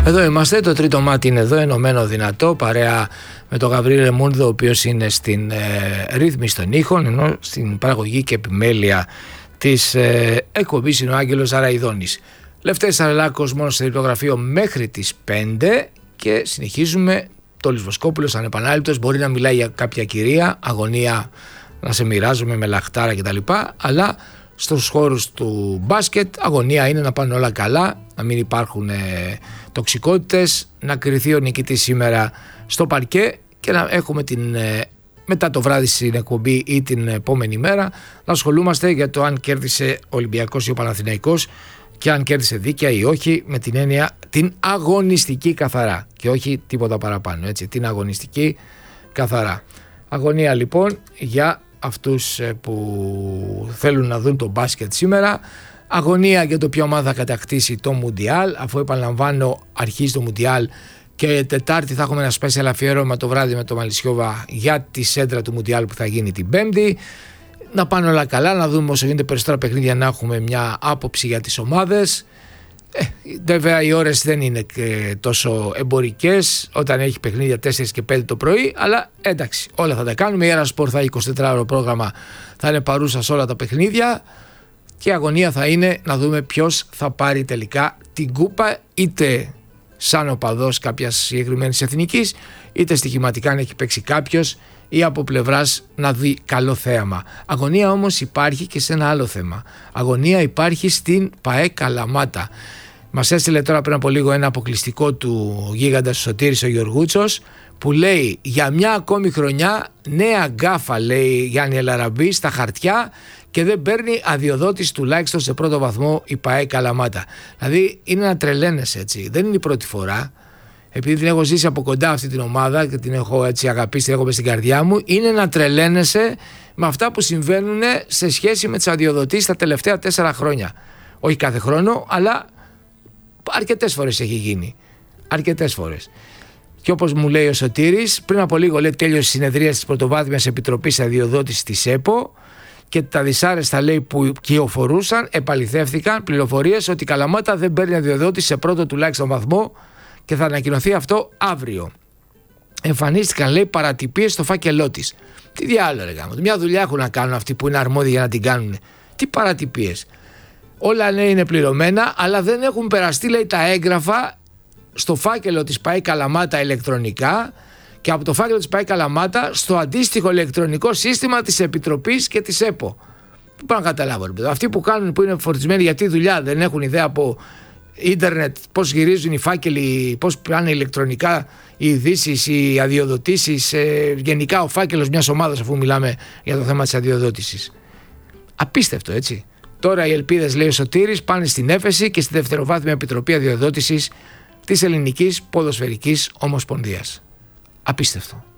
Εδώ είμαστε, το τρίτο μάτι είναι εδώ, ενωμένο δυνατό, παρέα με τον Γαβρίλ Ρεμούνδο, ο οποίος είναι στην ρύθμιση των ήχων, ενώ στην παραγωγή και επιμέλεια της εκπομπής είναι ο Άγγελος Αραϊδόνης. Λευτέρης Αρελάκος μόνο σε διπλογραφείο μέχρι τις 5 και συνεχίζουμε. Τόλης Βοσκόπουλος ανεπανάληπτος, μπορεί να μιλάει για κάποια κυρία, αγωνία να σε μοιράζομαι με λαχτάρα κτλ. Αλλά στους χώρους του μπάσκετ αγωνία είναι να πάνε όλα καλά, να μην υπάρχουν τοξικότητες, να κριθεί ο νικητής σήμερα στο παρκέ και να έχουμε μετά το βράδυ στην εκπομπή ή την επόμενη μέρα να ασχολούμαστε για το αν κέρδισε ο Ολυμπιακός ή ο Παναθηναϊκός και αν κέρδισε δίκαια ή όχι, με την έννοια την αγωνιστική καθαρά και όχι τίποτα παραπάνω, έτσι, την αγωνιστική καθαρά. Αγωνία λοιπόν για αυτούς που θέλουν να δουν το μπάσκετ σήμερα. Αγωνία για το ποια ομάδα θα κατακτήσει το Μουντιάλ, αφού επαναλαμβάνω αρχίζει το Μουντιάλ και Τετάρτη θα έχουμε ένα special αφιέρωμα το βράδυ με το Μαλισιόβα για τη σέντρα του Μουντιάλ που θα γίνει την Πέμπτη. Να πάνε όλα καλά, να δούμε όσο γίνεται περισσότερα παιχνίδια, να έχουμε μια άποψη για τις ομάδες. Βέβαια οι ώρες δεν είναι και τόσο εμπορικές όταν έχει παιχνίδια 4 και 5 το πρωί, αλλά εντάξει, όλα θα τα κάνουμε. Η Έρα Σπορ θα έχει 24ωρο πρόγραμμα, θα είναι παρούσα σε όλα τα παιχνίδια και η αγωνία θα είναι να δούμε ποιος θα πάρει τελικά την κούπα, είτε σαν οπαδός κάποιας συγκεκριμένης εθνικής, είτε στοιχηματικά αν έχει παίξει κάποιος ή από πλευράς να δει καλό θέαμα. Αγωνία όμως υπάρχει και σε ένα άλλο θέμα. Αγωνία υπάρχει στην ΠΑΕ Καλαμάτα. Μας έστειλε τώρα πριν από λίγο ένα αποκλειστικό του γίγαντας Σωτήρης ο Γιωργούτσος, που λέει για μια ακόμη χρονιά νέα γκάφα, λέει Γιάννη Ελαραμπή, στα χαρτιά και δεν παίρνει αδειοδότηση τουλάχιστον σε πρώτο βαθμό η ΠΑΕ Καλαμάτα. Δηλαδή είναι να τρελαίνεσαι, έτσι. Δεν είναι η πρώτη φορά. Επειδή την έχω ζήσει από κοντά αυτή την ομάδα και την έχω έτσι αγαπήσει, την έχω μες στην καρδιά μου, είναι να τρελαίνεσαι με αυτά που συμβαίνουν σε σχέση με τις αδειοδοτήσεις τα τελευταία 4 χρόνια. Όχι κάθε χρόνο, αλλά αρκετές φορές έχει γίνει. Αρκετές φορές. Και όπως μου λέει ο Σωτήρης, πριν από λίγο λέει τέλειωσε η συνεδρία της Πρωτοβάθμιας Επιτροπής Αδειοδότησης της ΕΠΟ και τα δυσάρεστα, λέει, που κυοφορούσαν επαληθεύθηκαν πληροφορίες ότι η Καλαμάτα δεν παίρνει αδειοδότηση σε πρώτο τουλάχιστον βαθμό και θα ανακοινωθεί αυτό αύριο. Εμφανίστηκαν, λέει, παρατυπίες στο φάκελό της. Τι διάλογο, ρε γάμο, μια δουλειά έχουν να κάνουν αυτοί που είναι αρμόδιοι για να την κάνουν. Τι παρατυπίες. Όλα, ναι, είναι πληρωμένα, αλλά δεν έχουν περαστεί, λέει, τα έγγραφα στο φάκελο της ΠΑΕ Καλαμάτα ηλεκτρονικά και από το φάκελο της ΠΑΕ Καλαμάτα στο αντίστοιχο ηλεκτρονικό σύστημα της Επιτροπής και της ΕΠΟ. Δεν μπορώ να καταλάβω. Αυτοί που κάνουν, που είναι φορτισμένοι για τη δουλειά, δεν έχουν ιδέα από ίντερνετ πώς γυρίζουν οι φάκελοι, πώς πάνε ηλεκτρονικά οι ειδήσεις, οι αδειοδοτήσεις, γενικά ο φάκελος μιας ομάδας, αφού μιλάμε για το θέμα της αδειοδότησης. Απίστευτο, έτσι. Τώρα οι ελπίδες, λέει ο Σωτήρης, πάνε στην έφεση και στη Δευτεροβάθμια Επιτροπή Αδειοδότησης της Ελληνικής Ποδοσφαιρικής Ομοσπονδίας. Απίστευτο.